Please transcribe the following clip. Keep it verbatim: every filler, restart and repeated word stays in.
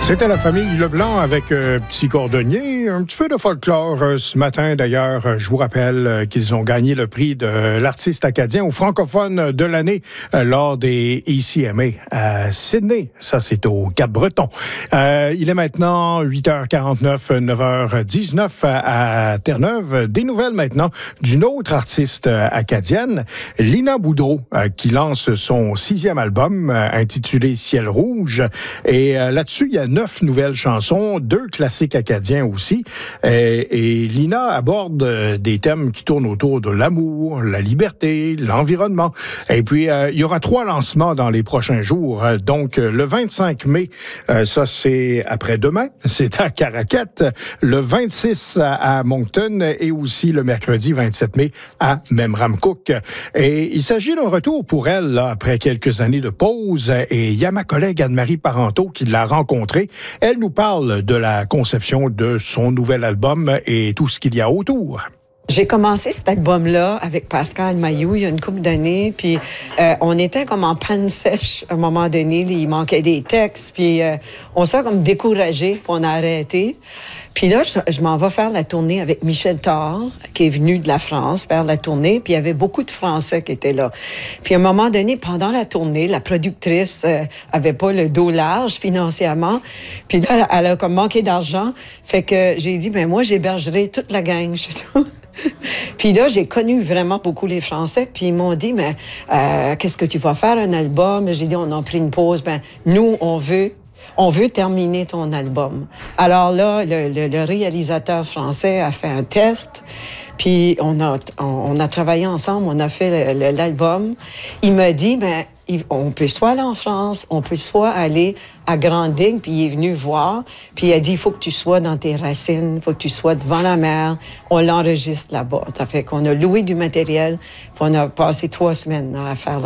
C'était la famille Leblanc avec euh, Petit Cordonnier. Un petit peu de folklore euh, ce matin. D'ailleurs, euh, je vous rappelle euh, qu'ils ont gagné le prix de l'artiste acadien ou francophone de l'année euh, lors des E C M A à Sydney. Ça, c'est au Cap-Breton. Euh, il est maintenant huit heures quarante-neuf, neuf heures dix-neuf à, à Terre-Neuve. Des nouvelles maintenant d'une autre artiste euh, acadienne, Lina Boudreau, euh, qui lance son sixième album euh, intitulé Ciel rouge. Et euh, là-dessus, il y a neuf nouvelles chansons, deux classiques acadiens aussi. Et, et Lina aborde euh, des thèmes qui tournent autour de l'amour, la liberté, l'environnement. Et puis, euh, il y aura trois lancements dans les prochains jours. Donc, euh, le vingt-cinq mai, euh, ça c'est après-demain, c'est à Caraquette. Le vingt-six à, à Moncton et aussi le mercredi vingt-sept mai à Memramcook. Et il s'agit d'un retour pour elle, là, après quelques années de pause. Et il y a ma collègue Anne-Marie Parenteau qui l'a rencontrée. Elle nous parle de la conception de son nouvel album et tout ce qu'il y a autour. J'ai commencé cet album-là avec Pascal Mailloux il y a une couple d'années, puis euh, on était comme en panne sèche à un moment donné, il manquait des textes, puis euh, on s'est comme découragé, puis on a arrêté. Puis là, je, je m'en vais faire la tournée avec Michel Thor, qui est venu de la France faire la tournée, puis il y avait beaucoup de Français qui étaient là. Puis à un moment donné, pendant la tournée, la productrice euh, avait pas le dos large financièrement, puis là, elle a comme manqué d'argent, fait que j'ai dit, ben moi, j'hébergerai toute la gang chez nous. Puis là, j'ai connu vraiment beaucoup les Français, puis ils m'ont dit, mais euh, qu'est-ce que tu vas faire, un album? J'ai dit, on a pris une pause. Ben nous, on veut, on veut terminer ton album. Alors là, le, le, le réalisateur français a fait un test, puis on a, on, on a travaillé ensemble, on a fait le, le, l'album. Il m'a dit, ben on peut soit aller en France, on peut soit aller à Grande-Digue, puis il est venu voir, puis il a dit, il faut que tu sois dans tes racines, il faut que tu sois devant la mer, on l'enregistre là-bas. Ça fait qu'on a loué du matériel, puis on a passé trois semaines à faire